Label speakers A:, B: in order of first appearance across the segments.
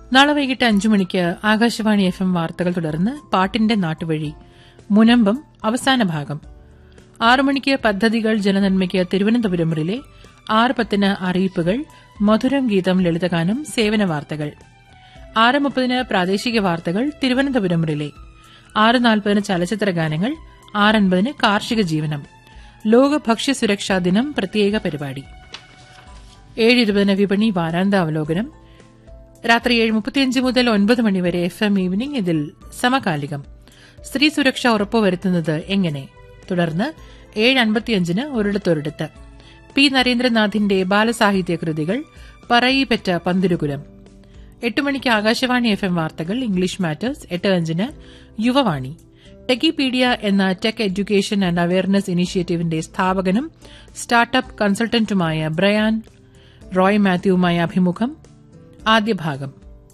A: നാളെ വൈകിട്ട് 5 മണിക്ക് ആകാശവാണി FM വാർത്തകൾ തുടർന്ന് പാട്ടിന്റെ നാട്ടുവഴി മുനമ്പം അവസാന ഭാഗം. 6 മണിക്ക് പദ്ധതികൾ ജനനന്മയ്ക്ക് തിരുവനന്തപുരം റിലേ. 6:10 അറിയിപ്പുകൾ, മധുരം ഗീതം, ലളിതഗാനം, സേവന വാർത്തകൾ. 6:30 പ്രാദേശിക വാർത്തകൾ തിരുവനന്തപുരം റിലേ. 6:40 ചലച്ചിത്ര ഗാനങ്ങൾ. 6:50 കാർഷിക ജീവനം, ലോക ഭക്ഷ്യസുരക്ഷാ ദിനം പ്രത്യേക പരിപാടി. 7:20 വിപണി വാരാന്ത അവലോകനം. രാത്രി 7:35 മുതൽ 9 മണിവരെ FM ഈവനിംഗ്. ഇതിൽ സമകാലികം, സ്ത്രീ സുരക്ഷ ഉറപ്പുവരുത്തുന്നത് എങ്ങനെ. തുടർന്ന് 7:55 ഒരിടത്തൊരിടത്ത് പി നരേന്ദ്രനാഥിന്റെ ബാലസാഹിത്യ കൃതികൾ പറയിപ്പറ്റ പന്തിരുകുലം. 8 മണിക്ക് ആകാശവാണി FM വാർത്തകൾ ഇംഗ്ലീഷ് മാറ്റേഴ്സ്. 8:05 യുവവാണി. ടെക്കിപീഡിയ എന്ന tech education and awareness ഇനീഷ്യേറ്റീവിന്റെ സ്ഥാപകനും startup കൺസൾട്ടന്റുമായ Brian Roy മാത്യുവുമായ അഭിമുഖം, ആദ്യ ഭാഗം.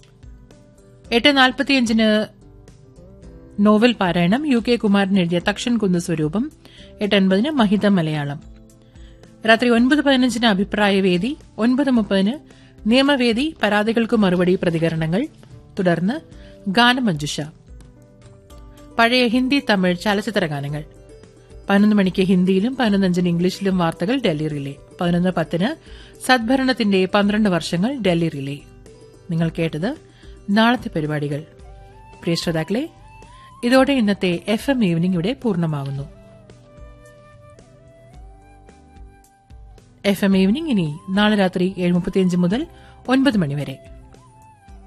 A: 8:45 നോവൽ പാരായണം UK കുമാരൻ എഴുതിയ തക്ഷൻ കുന്ന് സ്വരൂപം. 8:50 മഹിത മലയാളം. രാത്രി 9:15 അഭിപ്രായവേദി. 9:30 നിയമവേദി, പരാതികൾക്ക് മറുപടി, പ്രതികരണങ്ങൾ. തുടർന്ന് ഗാനമഞ്ജുഷ, പഴയ ഹിന്ദി തമിഴ് ചലച്ചിത്ര ഗാനങ്ങൾ. 11 മണിക്ക് ഹിന്ദിയിലും 11:05 ഇംഗ്ലീഷിലും വാർത്തകൾ ഡൽഹി റിലേ. 11:10 സദ്ഭരണത്തിന്റെ 12 വർഷങ്ങൾ ഡൽഹി റിലേ. നിങ്ങൾ കേട്ടത് നാളത്തെ പരിപാടികൾ. പ്രിയ ശ്രോതാക്കളെ, ഇതോടെ ഇന്നത്തെ FM ഈവനിംഗ് ഇവിടെ പൂർണ്ണമാവുന്നു. FM ഈവനിംഗ് ഇനി നാളെ രാത്രി 7:35 മുതൽ 9 മണിവരെ.